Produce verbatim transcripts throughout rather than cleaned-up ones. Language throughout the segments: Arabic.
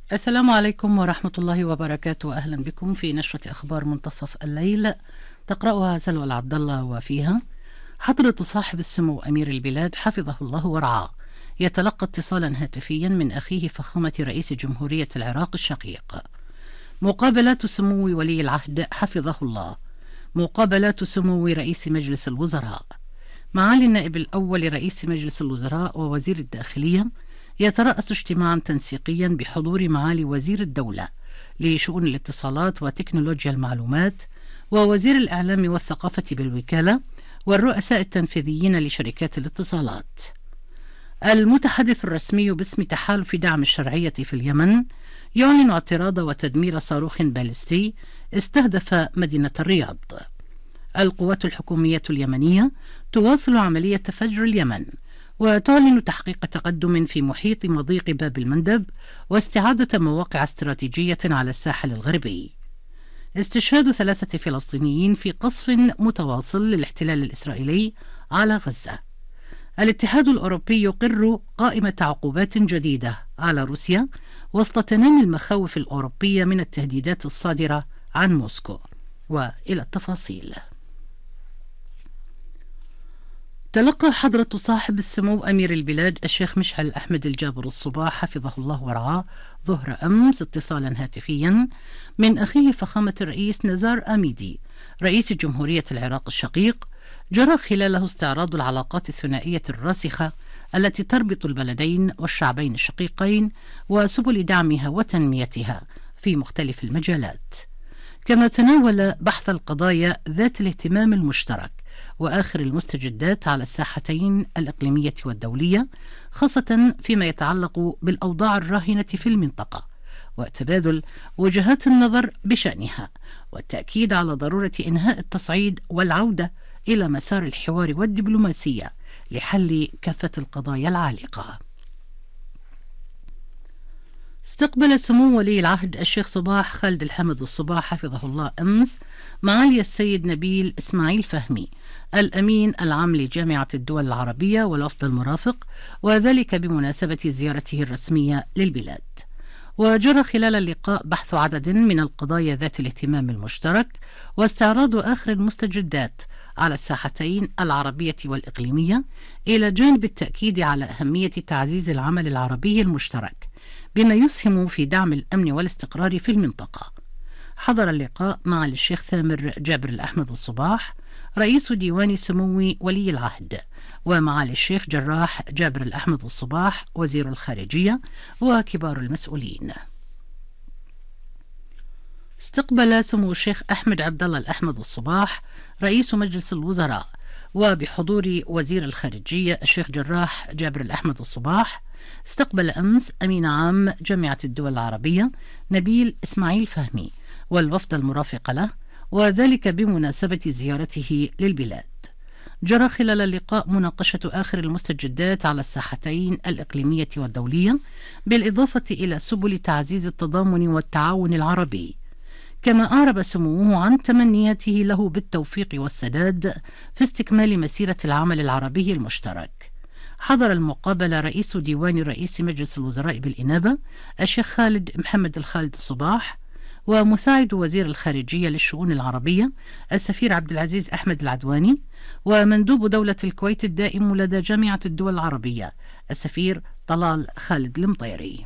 السلام عليكم ورحمة الله وبركاته. أهلا بكم في نشرة أخبار منتصف الليل تقرأها سلوى العبد الله، وفيها: حضرة صاحب السمو أمير البلاد حفظه الله ورعاه يتلقى اتصالا هاتفيا من أخيه فخامة رئيس جمهورية العراق الشقيق. مقابلات سمو ولي العهد حفظه الله. مقابلات سمو رئيس مجلس الوزراء. معالي النائب الأول لرئيس مجلس الوزراء ووزير الداخلية يترأس اجتماعا تنسيقيا بحضور معالي وزير الدولة لشؤون الاتصالات وتكنولوجيا المعلومات ووزير الإعلام والثقافة بالوكالة والرؤساء التنفيذيين لشركات الاتصالات. المتحدث الرسمي باسم تحالف دعم الشرعية في اليمن يعلن اعتراض وتدمير صاروخ باليستي استهدف مدينة الرياض. القوات الحكومية اليمنية تواصل عملية فجر اليمن وتعلن تحقيق تقدم في محيط مضيق باب المندب واستعادة مواقع استراتيجية على الساحل الغربي. استشهاد ثلاثة فلسطينيين في قصف متواصل للاحتلال الإسرائيلي على غزة. الاتحاد الأوروبي يقر قائمة عقوبات جديدة على روسيا وسط تنامي المخاوف الأوروبية من التهديدات الصادرة عن موسكو. وإلى التفاصيل. تلقى حضرة صاحب السمو أمير البلاد الشيخ مشعل أحمد الجابر الصباح حفظه الله ورعاه ظهر أمس اتصالا هاتفيا من أخيه فخامة الرئيس نزار آميدي رئيس جمهورية العراق الشقيق، جرى خلاله استعراض العلاقات الثنائية الراسخة التي تربط البلدين والشعبين الشقيقين وسبل دعمها وتنميتها في مختلف المجالات، كما تناول بحث القضايا ذات الاهتمام المشترك وآخر المستجدات على الساحتين الإقليمية والدولية، خاصة فيما يتعلق بالأوضاع الراهنة في المنطقة وتبادل وجهات النظر بشأنها، والتأكيد على ضرورة إنهاء التصعيد والعودة إلى مسار الحوار والدبلوماسية لحل كافة القضايا العالقة. استقبل سمو ولي العهد الشيخ صباح خالد الحمد الصباح حفظه الله أمس معالي السيد نبيل إسماعيل فهمي الأمين العام لجامعة الدول العربية والوفد المرافق، وذلك بمناسبة زيارته الرسمية للبلاد. وجرى خلال اللقاء بحث عدد من القضايا ذات الاهتمام المشترك واستعراض آخر المستجدات على الساحتين العربية والإقليمية، إلى جانب التأكيد على أهمية تعزيز العمل العربي المشترك بما يسهم في دعم الأمن والاستقرار في المنطقة. حضر اللقاء معالي الشيخ ثامر جابر الأحمد الصباح رئيس ديوان سمو ولي العهد، ومعالي الشيخ جراح جابر الأحمد الصباح وزير الخارجية وكبار المسؤولين. استقبل سمو الشيخ أحمد عبد الله الأحمد الصباح رئيس مجلس الوزراء وبحضور وزير الخارجية الشيخ جراح جابر الأحمد الصباح. استقبل أمس أمين عام جامعة الدول العربية نبيل إسماعيل فهمي والوفد المرافق له، وذلك بمناسبة زيارته للبلاد. جرى خلال اللقاء مناقشة آخر المستجدات على الساحتين الإقليمية والدولية، بالإضافة إلى سبل تعزيز التضامن والتعاون العربي، كما أعرب سموه عن تمنياته له بالتوفيق والسداد في استكمال مسيرة العمل العربي المشترك. حضر المقابلة رئيس ديوان رئيس مجلس الوزراء بالإنابة الشيخ خالد محمد الخالد الصباح، ومساعد وزير الخارجية للشؤون العربية السفير عبد العزيز أحمد العدواني، ومندوب دولة الكويت الدائم لدى جامعة الدول العربية السفير طلال خالد المطيري.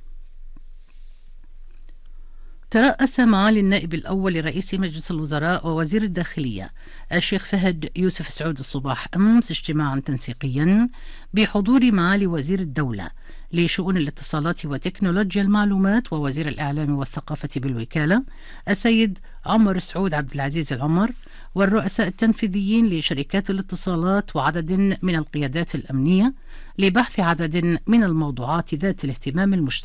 ترأس معالي النائب الأول لرئيس مجلس الوزراء ووزير الداخلية الشيخ فهد يوسف سعود الصباح أمس اجتماعا تنسيقيا بحضور معالي وزير الدولة لشؤون الاتصالات وتكنولوجيا المعلومات ووزير الإعلام والثقافة بالوكالة السيد عمر سعود عبد العزيز العمر، والرؤساء التنفيذيين لشركات الاتصالات وعدد من القيادات الأمنية، لبحث عدد من الموضوعات ذات الاهتمام المشترك